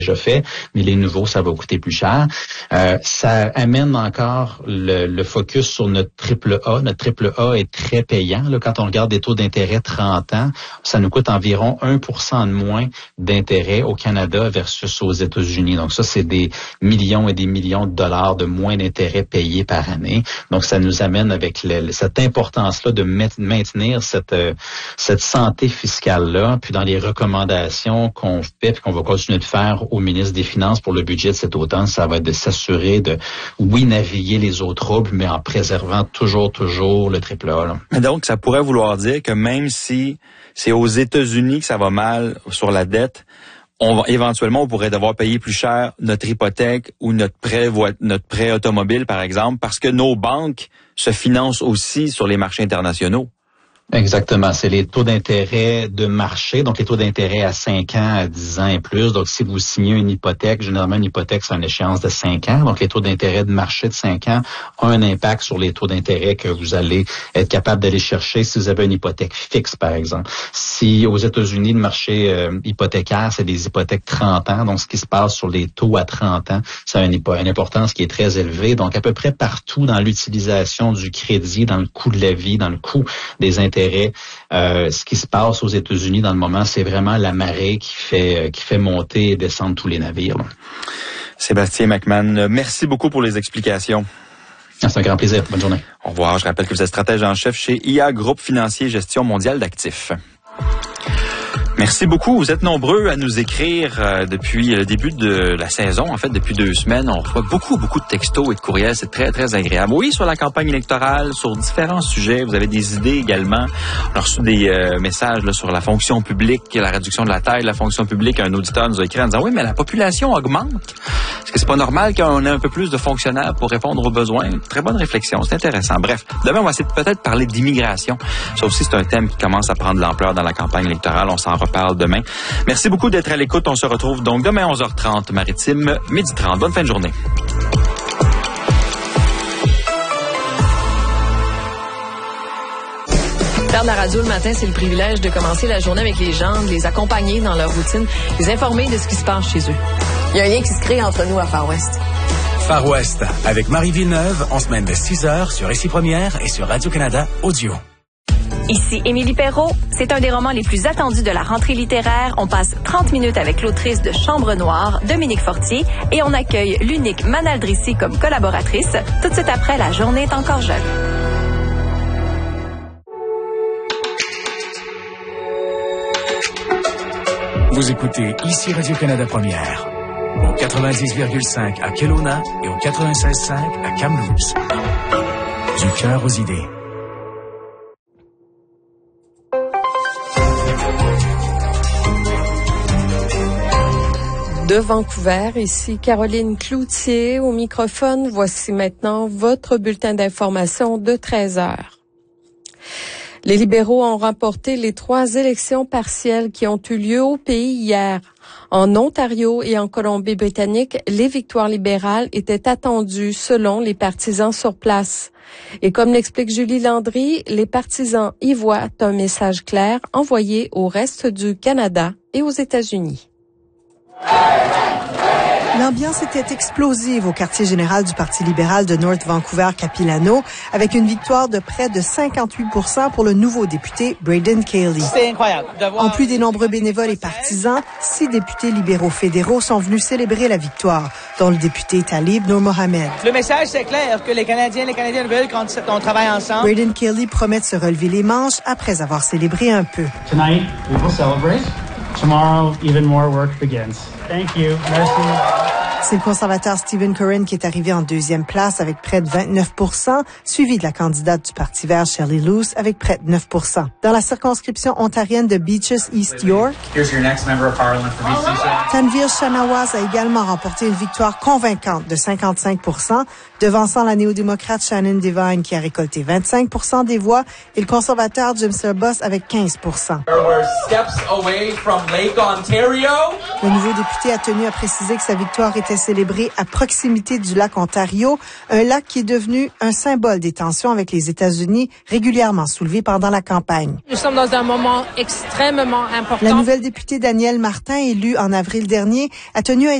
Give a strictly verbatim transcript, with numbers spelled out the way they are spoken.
déjà fait, mais les nouveaux, ça va coûter plus cher. Euh, ça amène encore le, le focus sur notre triple A. Notre triple A est très payant. Là, quand on regarde des taux d'intérêt trente ans, ça nous coûte environ un pour cent de moins d'intérêt au Canada versus aux États-Unis. Donc ça, c'est des millions et des millions de dollars de moins d'intérêt payés par année. Donc ça nous amène avec le, cette importance-là de maintenir cette, euh, cette santé fiscale-là. Puis dans les recommandations qu'on fait et qu'on va continuer de faire au ministre des Finances pour le budget de cet automne, ça va être de s'assurer de, oui, naviguer les eaux troubles, mais en préservant toujours, toujours le triple A. Là. Donc, ça pourrait vouloir dire que même si c'est aux États-Unis que ça va mal sur la dette, on va, éventuellement, on pourrait devoir payer plus cher notre hypothèque ou notre prêt, notre prêt automobile, par exemple, parce que nos banques se financent aussi sur les marchés internationaux. Exactement. C'est les taux d'intérêt de marché, donc les taux d'intérêt à cinq ans, à dix ans et plus. Donc, si vous signez une hypothèque, généralement, une hypothèque, c'est une échéance de cinq ans. Donc, les taux d'intérêt de marché de cinq ans ont un impact sur les taux d'intérêt que vous allez être capable d'aller chercher si vous avez une hypothèque fixe, par exemple. Si aux États-Unis, le marché euh, hypothécaire, c'est des hypothèques trente ans. Donc, ce qui se passe sur les taux à trente ans, ça a une, une importance qui est très élevée. Donc, à peu près partout dans l'utilisation du crédit, dans le coût de la vie, dans le coût des intérêts, Euh, ce qui se passe aux États-Unis dans le moment, c'est vraiment la marée qui fait euh, qui fait monter et descendre tous les navires. Là. Sébastien McMahon, merci beaucoup pour les explications. C'est un grand plaisir. Bonne journée. Au revoir. Je rappelle que vous êtes stratège en chef chez I A Groupe Financier Gestion Mondiale d'Actifs. Merci beaucoup. Vous êtes nombreux à nous écrire euh, depuis le début de la saison. En fait, depuis deux semaines, on reçoit beaucoup, beaucoup de textos et de courriels. C'est très, très agréable. Oui, sur la campagne électorale, sur différents sujets. Vous avez des idées également. On a reçu des euh, messages là, sur la fonction publique, la réduction de la taille de la fonction publique. Un auditeur nous a écrit en disant « Oui, mais la population augmente. Est-ce que c'est pas normal qu'on ait un peu plus de fonctionnaires pour répondre aux besoins? » Très bonne réflexion. C'est intéressant. Bref, demain, on va essayer de peut-être parler d'immigration. Ça aussi, c'est un thème qui commence à prendre de l'ampleur dans la campagne électorale. On s'en reparle demain. Merci beaucoup d'être à l'écoute. On se retrouve donc demain onze heures trente maritime, midi trente. Bonne fin de journée. Faire de la radio le matin, c'est le privilège de commencer la journée avec les gens, de les accompagner dans leur routine, les informer de ce qui se passe chez eux. Il y a un lien qui se crée entre nous à Far West. Far West, avec Marie Villeneuve, en semaine de six heures sur Ici Première et sur Radio-Canada Audio. Ici Émilie Perrault. C'est un des romans les plus attendus de la rentrée littéraire. On passe trente minutes avec l'autrice de Chambre Noire, Dominique Fortier, et on accueille l'unique Manal Drissi comme collaboratrice. Tout de suite après, La journée est encore jeune. Vous écoutez Ici Radio-Canada Première, au quatre-vingt-dix virgule cinq à Kelowna et au quatre-vingt-seize virgule cinq à Kamloops. Du cœur aux idées. De Vancouver, ici Caroline Cloutier au microphone. Voici maintenant votre bulletin d'information de treize heures. Les libéraux ont remporté les trois élections partielles qui ont eu lieu au pays hier. En Ontario et en Colombie-Britannique, les victoires libérales étaient attendues selon les partisans sur place. Et comme l'explique Julie Landry, les partisans y voient un message clair envoyé au reste du Canada et aux États-Unis. L'ambiance était explosive au quartier général du Parti libéral de North Vancouver-Capilano, avec une victoire de près de cinquante-huit pour cent pour le nouveau député Braden Cayley. C'est incroyable. En plus des nombreux bénévoles et partisans, six députés libéraux fédéraux sont venus célébrer la victoire, dont le député Talib Noor Mohamed. Le message, c'est clair, que les Canadiens et les Canadiennes veulent qu'on travaille ensemble. Braden Cayley promet de se relever les manches après avoir célébré un peu. Tonight, we will celebrate. Tomorrow, even more work begins. Thank you. Merci. C'est le conservateur Stephen Curran qui est arrivé en deuxième place avec près de vingt-neuf pour cent, suivi de la candidate du Parti vert Shelley Luce avec près de neuf pour cent. Dans la circonscription ontarienne de Beaches East York, Tanvir Shanawaz a également remporté une victoire convaincante de cinquante-cinq pour cent, devançant la néo-démocrate Shannon Devine qui a récolté vingt-cinq pour cent des voix et le conservateur Jim Serbus avec quinze pour cent. Le nouveau député a tenu à préciser que sa victoire était était célébrée à proximité du lac Ontario, un lac qui est devenu un symbole des tensions avec les États-Unis régulièrement soulevées pendant la campagne. Nous sommes dans un moment extrêmement important. La nouvelle députée Danielle Martin, élue en avril dernier, a tenu à